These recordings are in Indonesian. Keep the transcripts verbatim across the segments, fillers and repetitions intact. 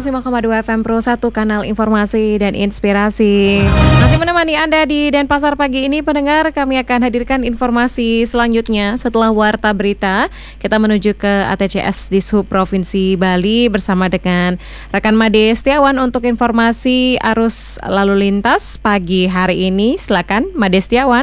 lima koma dua F M Pro satu, kanal informasi dan inspirasi. Masih menemani Anda di Denpasar pagi ini, pendengar. Kami akan hadirkan informasi selanjutnya. Setelah Warta Berita, kita menuju ke A T C S Dishub Provinsi Bali bersama dengan rekan Made Setiawan untuk informasi arus lalu lintas pagi hari ini. Silakan Made Setiawan.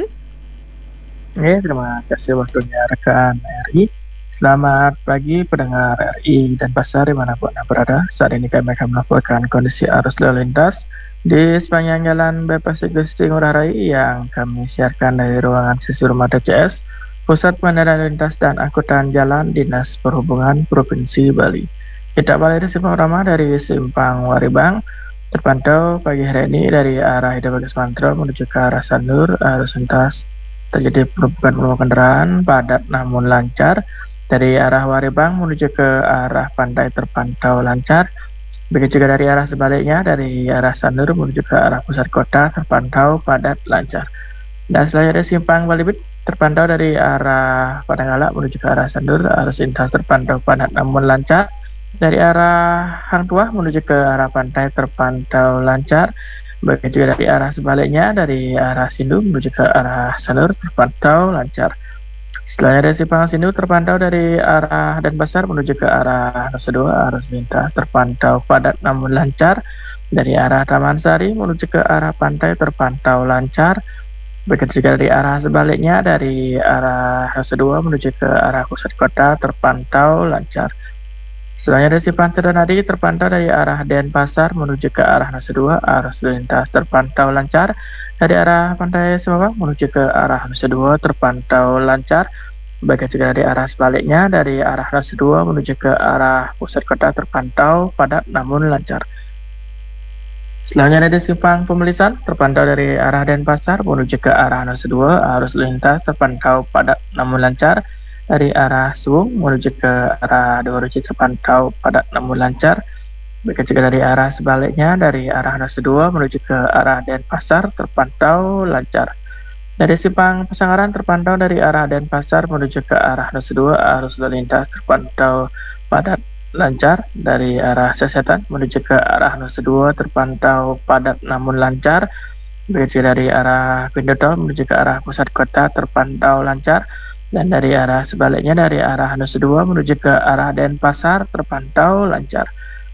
Ya, terima kasih waktunya rekan R I. Selamat pagi pendengar R I Denpasar dimanapun Anda berada. Saat ini kami akan melaporkan kondisi arus lalu lintas di sepanjang Jalan Bypass Gusti Ngurah Rai yang kami siarkan dari ruangan Sisrum A T C S, Pusat Pengendalian Lalu Lintas dan Angkutan Jalan Dinas Perhubungan Provinsi Bali. Kita balik dari Simpang Utama dari Simpang Waribang terpantau pagi hari ini dari arah Hidabagas Mantro menuju ke arah Sanur. Arus lintas terjadi penumpukan kendaraan padat namun lancar. Dari arah Waribang menuju ke arah pantai terpantau lancar. Begitu juga dari arah sebaliknya, dari arah Sanur menuju ke arah pusat kota terpantau padat lancar. Dan selanjutnya dari Simpang Balibit terpantau dari arah Padanggala menuju ke arah Sanur. Arus lintas terpantau padat namun lancar. Dari arah Hang Tuah menuju ke arah pantai terpantau lancar. Begitu juga dari arah sebaliknya, dari arah Sindu menuju ke arah Sanur terpantau lancar. Selanjutnya dari Simpang Sindu terpantau dari arah Denpasar menuju ke arah Nusa Dua. Arus lintas terpantau padat namun lancar. Dari arah Taman Sari menuju ke arah pantai terpantau lancar. Begitu juga dari arah sebaliknya, dari arah Nusa Dua menuju ke arah pusat kota terpantau lancar. Selanjutnya dari Simpang Ternadi terpantau dari arah Denpasar menuju ke arah Nusa Dua. Arus lintas terpantau lancar. Dari arah Pantai Semabang menuju ke arah Nusa Dua terpantau lancar. Begitu juga dari arah sebaliknya, dari arah Nusa Dua menuju ke arah pusat kota terpantau padat namun lancar. Selanjutnya dari Simpang Pemelisan terpantau dari arah Denpasar menuju ke arah Nusa Dua. Arus lintas terpantau padat namun lancar. Dari arah Subung menuju ke arah Dewa Ruci terpantau padat namun lancar. Begitu juga dari arah sebaliknya, dari arah Nusa Dua menuju ke arah Denpasar terpantau lancar. Dari Simpang Pesanggaran terpantau dari arah Denpasar menuju ke arah Nusa Dua. Arus lalu lintas terpantau padat lancar. Dari arah Sesetan menuju ke arah Nusa Dua terpantau padat namun lancar. Begitu dari arah Pindotol menuju ke arah pusat kota terpantau lancar. Dan dari arah sebaliknya, dari arah Nusa Dua menuju ke arah Denpasar terpantau lancar.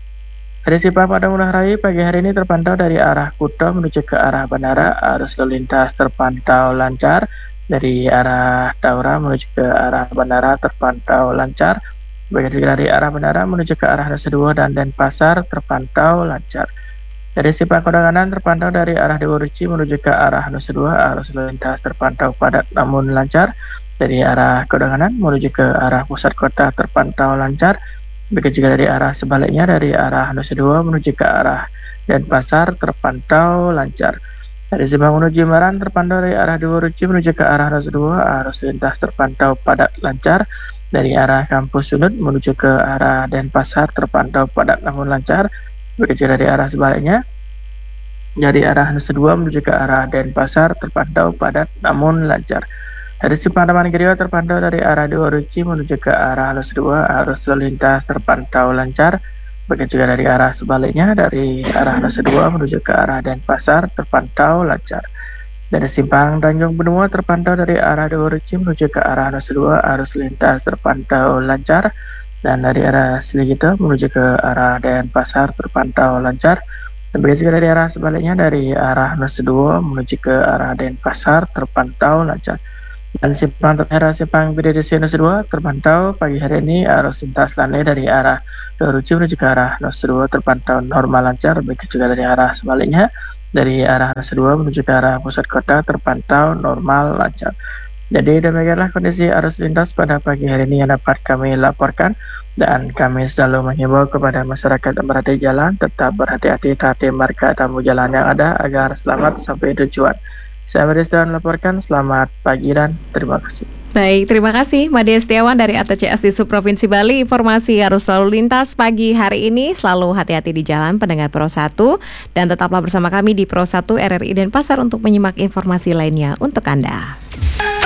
Dari Simpang Padang Ngurah Rai pagi hari ini terpantau dari arah Kuto menuju ke arah bandara. Arus lalu lintas terpantau lancar. Dari arah Taura menuju ke arah bandara terpantau lancar. Begitu juga dari arah bandara menuju ke arah Nusa Dua dan Denpasar terpantau lancar. Dari Simpang Kodanganan terpantau dari arah Dewa Ruci menuju ke arah Nusa Dua. Arus lalu lintas terpantau padat namun lancar. Dari arah Kodanganan menuju ke arah pusat kota terpantau lancar. Begitu juga dari arah sebaliknya, dari arah Nusa Dua menuju ke arah Denpasar terpantau lancar. Dari Simpang menuju Jimbaran terpantau dari arah Dewa Ruci menuju ke arah Nusa Dua. Arus lintas terpantau padat lancar. Dari arah Kampus Sunut menuju ke arah Denpasar terpantau padat namun lancar. Begitu dari arah sebaliknya, dari arah Nusa Dua menuju ke arah Denpasar terpantau padat namun lancar. Dari Simpang Taman Giriwa terpantau dari arah Dewa Ruci menuju ke arah Nusa Dua. Arus lalu lintas terpantau lancar. Begitu juga dari arah sebaliknya, dari arah Nusa Dua menuju ke arah Denpasar terpantau lancar. Dari Simpang Tanjung Benua terpantau dari arah Dewa Ruci menuju ke arah Nusa Dua. Arus lintas terpantau lancar. Dan dari arah Sligito menuju ke arah Denpasar terpantau lancar. Dan begitu juga dari arah sebaliknya, dari arah Nusa Dua menuju ke arah Denpasar terpantau lancar. Dan Simpang terakhir Simpang B D D C Nusa Dua terpantau pagi hari ini arus lintas landai dari arah Dewa Ruci menuju ke arah Nusa Dua terpantau normal lancar. Begitu juga dari arah sebaliknya, dari arah Nusa Dua menuju ke arah pusat kota terpantau normal lancar. Jadi demikianlah kondisi arus lintas pada pagi hari ini yang dapat kami laporkan. Dan kami selalu menghimbau kepada masyarakat yang berada di jalan tetap berhati-hati taati marka tamu jalan yang ada agar selamat sampai tujuan. Saya Made Setiawan melaporkan, selamat pagi dan terima kasih. Baik, terima kasih Made Setiawan dari A T C S Dishub Provinsi Bali. Informasi arus lalu lintas pagi hari ini, selalu hati-hati di jalan pendengar Pro satu. Dan tetaplah bersama kami di Pro satu R R I Denpasar untuk menyimak informasi lainnya untuk Anda.